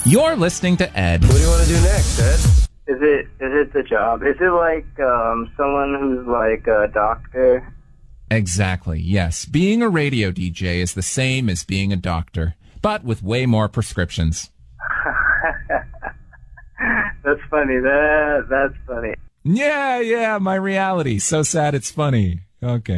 You're listening to Ed. What do you want to do next, Ed? Is it the job? Is it like someone who's like a doctor? Exactly, yes. Being a radio DJ is the same as being a doctor, but with way more prescriptions. That's funny. That's funny. Yeah, my reality. So sad it's funny. Okay.